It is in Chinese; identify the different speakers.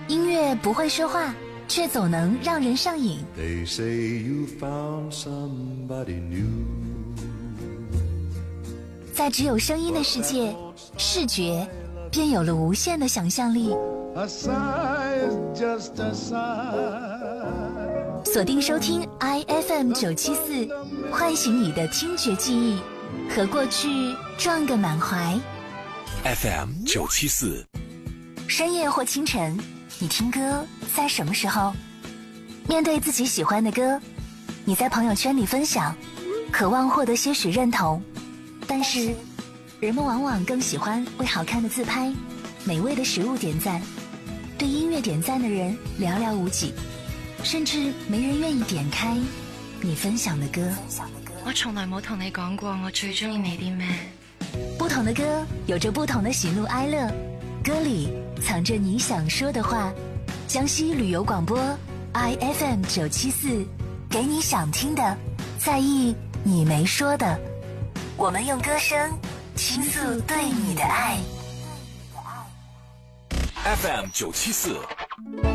Speaker 1: 音乐不会说话，却总能让人上瘾。
Speaker 2: They say you found somebody new。
Speaker 1: 在只有声音的世界，视觉便有了无限的想象力。
Speaker 2: A sigh is just a sigh。
Speaker 1: 锁定收听 IFM 974，唤醒你的听觉记忆，和过去撞个满怀。
Speaker 3: FM 974，
Speaker 1: 深夜或清晨，你听歌在什么时候？面对自己喜欢的歌，你在朋友圈里分享，渴望获得些许认同，但是人们往往更喜欢为好看的自拍、美味的食物点赞，对音乐点赞的人寥寥无几，甚至没人愿意点开你分享的歌。
Speaker 4: 我從來冇同你講過我最中意你啲咩。
Speaker 1: 不同的歌有着不同的喜怒哀樂，歌裡藏着你想說的話。江西旅遊廣播 IFM 974，給你想聽的，在意你沒說的。我們用歌聲傾訴對你的愛。
Speaker 3: FM 974。